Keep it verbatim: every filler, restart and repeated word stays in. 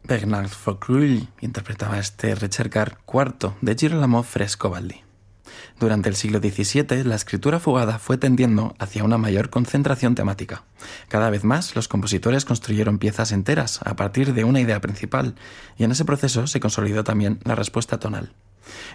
Bernard Faucrull interpretaba este Recercar cuarto de Girolamo Frescobaldi. Durante el siglo diecisiete, la escritura fugada fue tendiendo hacia una mayor concentración temática. Cada vez más, los compositores construyeron piezas enteras a partir de una idea principal, y en ese proceso se consolidó también la respuesta tonal.